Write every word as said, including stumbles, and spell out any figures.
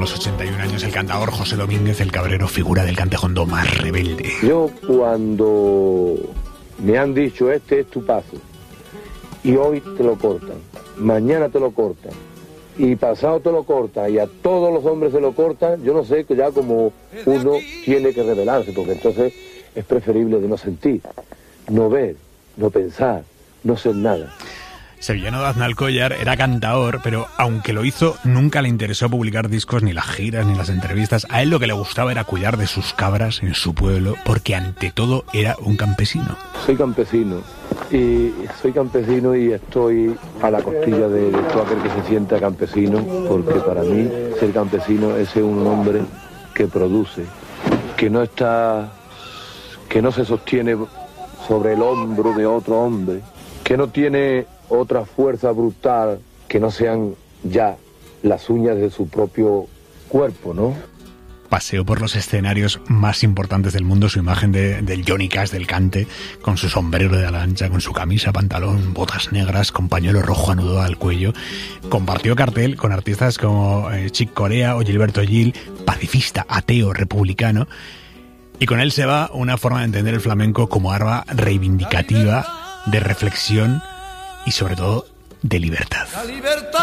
los ochenta y un años el cantador José Domínguez, el Cabrero, figura del cantejondo más rebelde. Yo cuando me han dicho este es tu paso y hoy te lo cortan, mañana te lo cortan y pasado te lo cortan y a todos los hombres se lo cortan, yo no sé que ya como uno tiene que rebelarse, porque entonces es preferible de no sentir, no ver, no pensar, no ser nada. Sevillano de Aznalcóllar era cantador, pero aunque lo hizo, nunca le interesó publicar discos, ni las giras, ni las entrevistas. A él lo que le gustaba era cuidar de sus cabras en su pueblo, porque ante todo era un campesino. Soy campesino, y soy campesino y estoy a la costilla de, de todo aquel que se sienta campesino, porque para mí ser campesino es ser un hombre que produce, que no está, que no se sostiene sobre el hombro de otro hombre, que no tiene otra fuerza brutal que no sean ya las uñas de su propio cuerpo, ¿no? Paseó por los escenarios más importantes del mundo su imagen de, del Johnny Cash del cante, con su sombrero de ala ancha, con su camisa, pantalón, botas negras, con pañuelo rojo anudado al cuello. Compartió cartel con artistas como eh, Chick Corea o Gilberto Gil, pacifista, ateo, republicano. Y con él se va una forma de entender el flamenco como arma reivindicativa, de reflexión y sobre todo de libertad. La libertad.